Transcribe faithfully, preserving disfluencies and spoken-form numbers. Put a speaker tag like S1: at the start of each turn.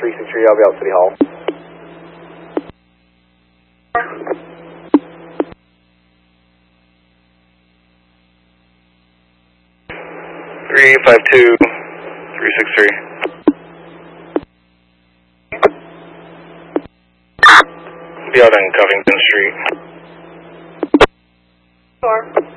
S1: three six three, I'll be out City Hall.
S2: three five two, three six three. Be out on Covington Street.
S3: Sure.